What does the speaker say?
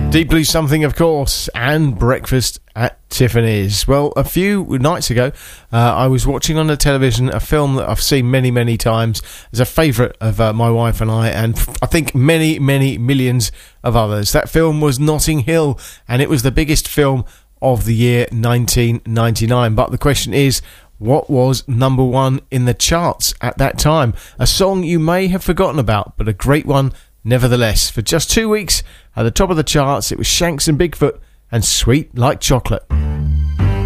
Deep Blue Something, of course, and Breakfast at Tiffany's. Well, a few nights ago, I was watching on the television a film that I've seen many, many times. It's a favourite of my wife and I think many, many millions of others. That film was Notting Hill, and it was the biggest film of the year 1999. But the question is, what was number one in the charts at that time? A song you may have forgotten about, but a great one nevertheless. For just 2 weeks at the top of the charts, it was Shanks and Bigfoot and Sweet Like Chocolate.